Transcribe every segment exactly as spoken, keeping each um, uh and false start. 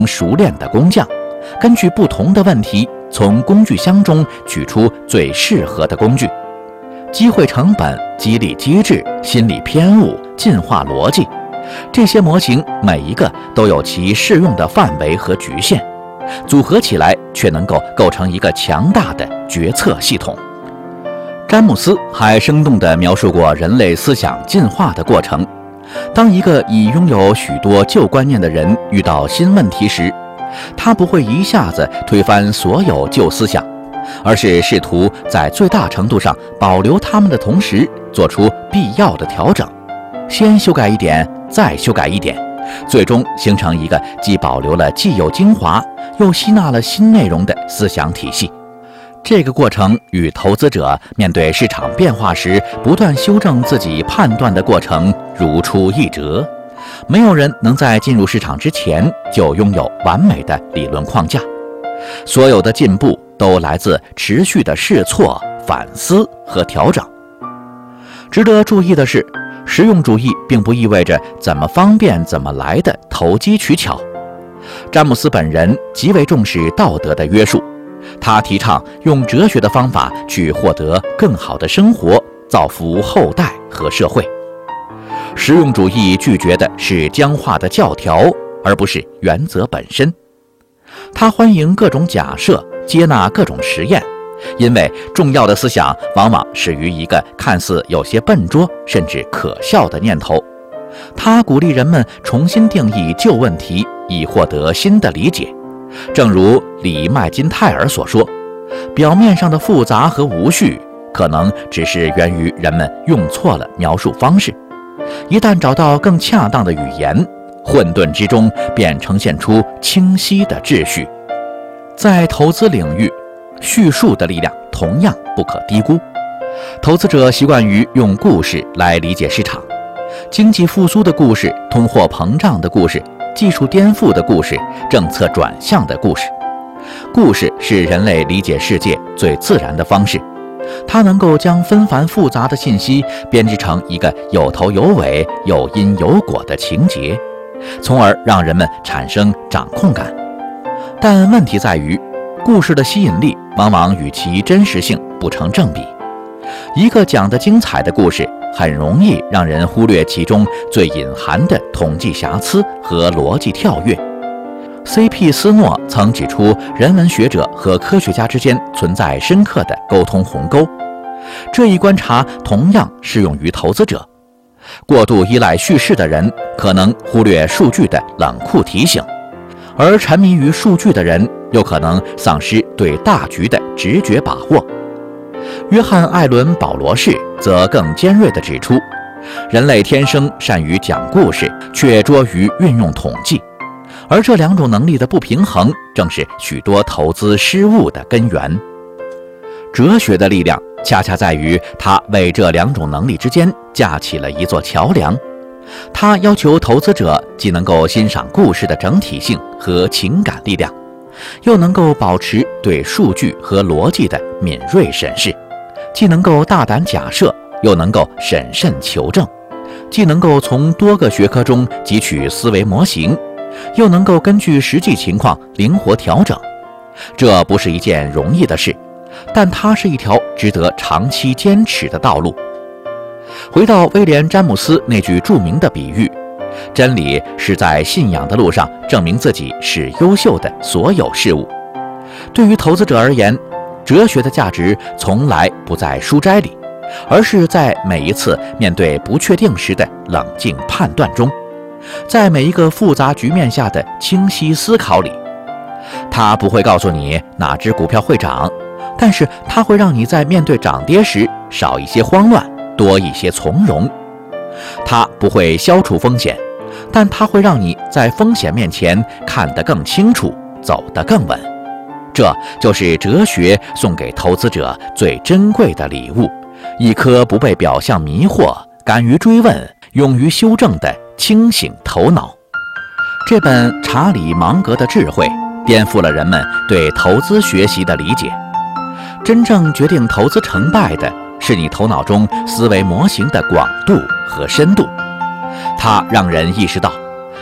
熟练的工匠，根据不同的问题，从工具箱中取出最适合的工具。机会成本、激励机制、心理偏误、进化逻辑，这些模型每一个都有其适用的范围和局限，组合起来却能够构成一个强大的决策系统。詹姆斯还生动地描述过人类思想进化的过程。当一个已拥有许多旧观念的人遇到新问题时，他不会一下子推翻所有旧思想，而是试图在最大程度上保留它们的同时，做出必要的调整，先修改一点，再修改一点，最终形成一个既保留了既有精华，又吸纳了新内容的思想体系。这个过程与投资者面对市场变化时不断修正自己判断的过程如出一辙。没有人能在进入市场之前就拥有完美的理论框架，所有的进步都来自持续的试错、反思和调整。值得注意的是，实用主义并不意味着怎么方便怎么来的投机取巧。詹姆斯本人极为重视道德的约束，他提倡用哲学的方法去获得更好的生活，造福后代和社会。实用主义拒绝的是僵化的教条，而不是原则本身。他欢迎各种假设，接纳各种实验，因为重要的思想往往始于一个看似有些笨拙甚至可笑的念头。他鼓励人们重新定义旧问题，以获得新的理解。正如里麦金泰尔所说，表面上的复杂和无序可能只是源于人们用错了描述方式，一旦找到更恰当的语言，混沌之中便呈现出清晰的秩序。在投资领域，叙述的力量同样不可低估。投资者习惯于用故事来理解市场，经济复苏的故事、通货膨胀的故事、技术颠覆的故事、政策转向的故事。故事是人类理解世界最自然的方式，它能够将纷繁复杂的信息编织成一个有头有尾、有因有果的情节，从而让人们产生掌控感。但问题在于，故事的吸引力往往与其真实性不成正比。一个讲得精彩的故事很容易让人忽略其中最隐含的统计瑕疵和逻辑跳跃。C P 斯诺曾指出，人文学者和科学家之间存在深刻的沟通鸿沟。这一观察同样适用于投资者。过度依赖叙事的人可能忽略数据的冷酷提醒，而沉迷于数据的人又可能丧失对大局的直觉把握。约翰·艾伦·保罗士则更尖锐地指出，人类天生善于讲故事，却拙于运用统计，而这两种能力的不平衡正是许多投资失误的根源。哲学的力量恰恰在于它为这两种能力之间架起了一座桥梁。它要求投资者既能够欣赏故事的整体性和情感力量，又能够保持对数据和逻辑的敏锐审视，既能够大胆假设，又能够审慎求证，既能够从多个学科中汲取思维模型，又能够根据实际情况灵活调整。这不是一件容易的事，但它是一条值得长期坚持的道路。回到威廉·詹姆斯那句著名的比喻，真理是在信仰的路上证明自己是优秀的所有事物。对于投资者而言，哲学的价值从来不在书斋里，而是在每一次面对不确定时的冷静判断中，在每一个复杂局面下的清晰思考里。它不会告诉你哪只股票会涨，但是它会让你在面对涨跌时少一些慌乱，多一些从容。它不会消除风险，但它会让你在风险面前看得更清楚，走得更稳。这就是哲学送给投资者最珍贵的礼物，一颗不被表象迷惑、敢于追问、勇于修正的清醒头脑。这本查理·芒格的智慧颠覆了人们对投资学习的理解。真正决定投资成败的是你头脑中思维模型的广度和深度。它让人意识到，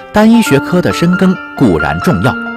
单一学科的深耕固然重要，